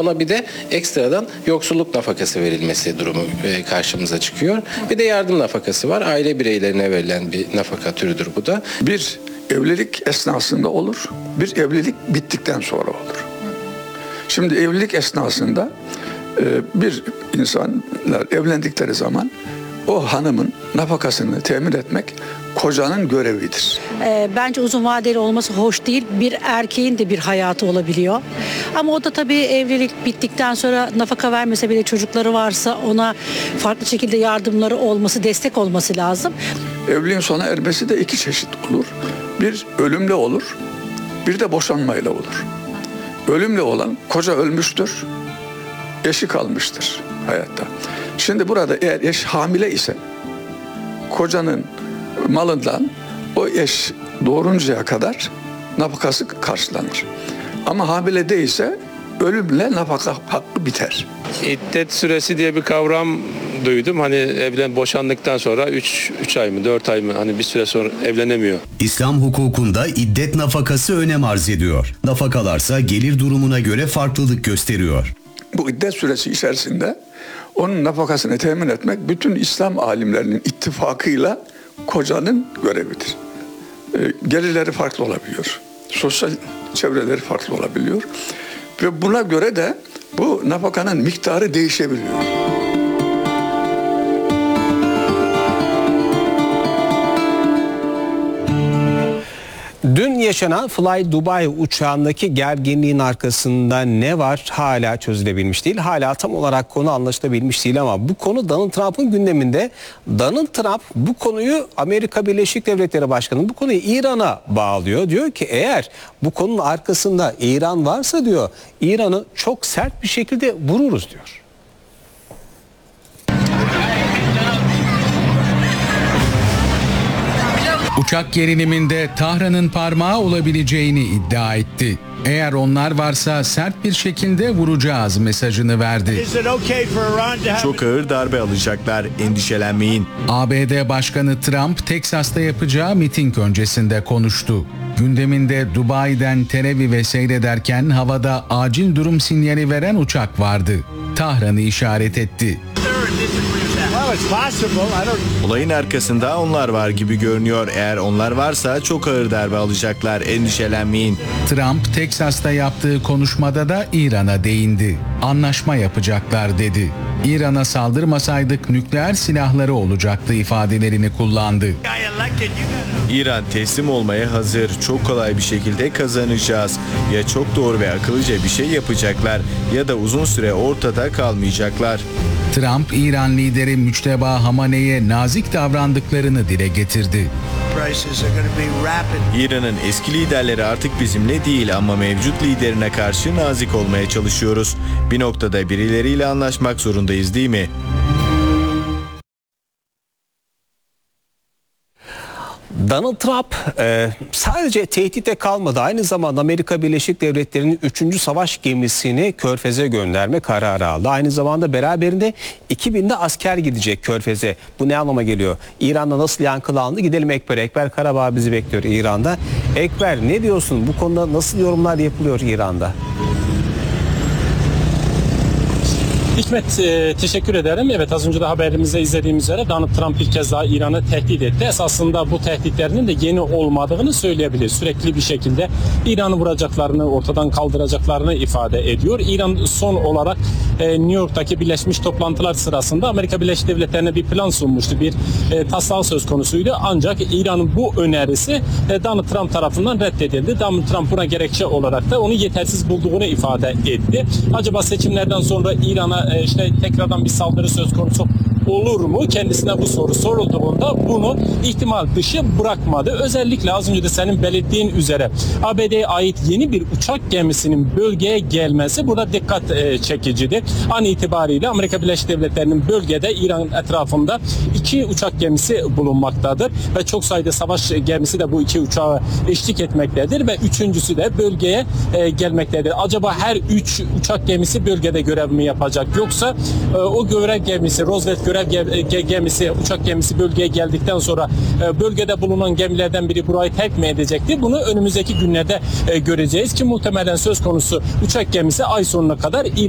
Ona bir de ekstradan yoksulluk nafakası verilmesi durumu karşımıza çıkıyor. Bir de yardım nafakası var. Aile bireylerine verilen bir nafaka türüdür bu da. Bir evlilik esnasında olur, bir evlilik bittikten sonra olur. Şimdi evlilik esnasında bir insanlar evlendikleri zaman o hanımın nafakasını temin etmek kocanın görevidir. Bence uzun vadeli olması hoş değil. Bir erkeğin de bir hayatı olabiliyor. Ama o da tabii evlilik bittikten sonra nafaka vermese bile çocukları varsa ona farklı şekilde yardımları olması, destek olması lazım. Evliliğin sona ermesi de iki çeşit olur. Bir ölümle olur, bir de boşanmayla olur. Ölümle olan koca ölmüştür, eşi kalmıştır hayatta. Şimdi burada eğer eş hamile ise kocanın malından o eş doğuruncaya kadar nafakası karşılanır. Ama hamile değilse ölümle nafaka hakkı biter. İddet süresi diye bir kavram duydum. Hani boşandıktan sonra 3 ay mı 4 ay mı hani bir süre sonra evlenemiyor. İslam hukukunda iddet nafakası önem arz ediyor. Nafakalarsa gelir durumuna göre farklılık gösteriyor. Bu iddet süresi içerisinde onun nafakasını temin etmek bütün İslam alimlerinin ittifakıyla kocanın görevidir. Gelirleri farklı olabiliyor. Sosyal çevreleri farklı olabiliyor. Ve buna göre de bu nafakanın miktarı değişebiliyor. Dün yaşanan Fly Dubai uçağındaki gerginliğin arkasında ne var hala çözülebilmiş değil. Hala tam olarak konu anlaşılabilmiş değil ama bu konu Donald Trump'ın gündeminde. Donald Trump bu konuyu Amerika Birleşik Devletleri Başkanı bu konuyu İran'a bağlıyor. Diyor ki eğer bu konunun arkasında İran varsa diyor İran'ı çok sert bir şekilde vururuz diyor. Uçak geriliminde Tahran'ın parmağı olabileceğini iddia etti. Eğer onlar varsa sert bir şekilde vuracağız mesajını verdi. Çok ağır darbe alacaklar, endişelenmeyin. ABD Başkanı Trump, Teksas'ta yapacağı miting öncesinde konuştu. Gündeminde Dubai'den Tel Aviv'e seyrederken havada acil durum sinyali veren uçak vardı. Tahran'ı işaret etti. Olayın arkasında onlar var gibi görünüyor. Eğer onlar varsa çok ağır darbe alacaklar, endişelenmeyin. Trump, Teksas'ta yaptığı konuşmada da İran'a değindi. Anlaşma yapacaklar dedi. İran'a saldırmasaydık nükleer silahları olacaktı ifadelerini kullandı. İran teslim olmaya hazır. Çok kolay bir şekilde kazanacağız. Ya çok doğru ve akıllıca bir şey yapacaklar ya da uzun süre ortada kalmayacaklar. Trump, İran lideri Müçteba Hamane'ye nazik davrandıklarını dile getirdi. İran'ın eski liderleri artık bizimle değil ama mevcut liderine karşı nazik olmaya çalışıyoruz. Bir noktada birileriyle anlaşmak zorundayız değil mi? Donald Trump sadece tehditte kalmadı. Aynı zamanda Amerika Birleşik Devletleri'nin 3. savaş gemisini Körfez'e gönderme kararı aldı. Aynı zamanda beraberinde 2000'de asker gidecek Körfez'e. Bu ne anlama geliyor? İran'da nasıl yankılandı? Gidelim Ekber. Ekber Karabağ bizi bekliyor İran'da. Ekber ne diyorsun? Bu konuda nasıl yorumlar yapılıyor İran'da? Hikmet, teşekkür ederim. Evet, az önce de haberimizde izlediğimiz üzere Donald Trump bir kez daha İran'ı tehdit etti. Esasında bu tehditlerinin de yeni olmadığını söyleyebiliriz. Sürekli bir şekilde İran'ı vuracaklarını, ortadan kaldıracaklarını ifade ediyor. İran son olarak New York'taki birleşmiş toplantılar sırasında Amerika Birleşik Devletleri'ne bir plan sunmuştu. Bir taslağı söz konusuydu. Ancak İran'ın bu önerisi Donald Trump tarafından reddedildi. Donald Trump buna gerekçe olarak da onu yetersiz bulduğunu ifade etti. Acaba seçimlerden sonra İran'a tekrardan bir saldırı söz konusu olur mu? Kendisine bu soru sorulduğunda bunu ihtimal dışı bırakmadı. Özellikle az önce de senin belirttiğin üzere ABD'ye ait yeni bir uçak gemisinin bölgeye gelmesi burada dikkat çekicidir. An itibariyle Amerika Birleşik Devletleri'nin bölgede İran etrafında 2 uçak gemisi bulunmaktadır ve çok sayıda savaş gemisi de bu 2 uçağa eşlik etmektedir ve üçüncüsü de bölgeye gelmektedir. Acaba her 3 uçak gemisi bölgede görev mi yapacak yoksa o görev gemisi Roosevelt görev gemisi, uçak gemisi bölgeye geldikten sonra bölgede bulunan gemilerden biri burayı terk mi edecekti? Bunu önümüzdeki günlerde göreceğiz ki muhtemelen söz konusu uçak gemisi ay sonuna kadar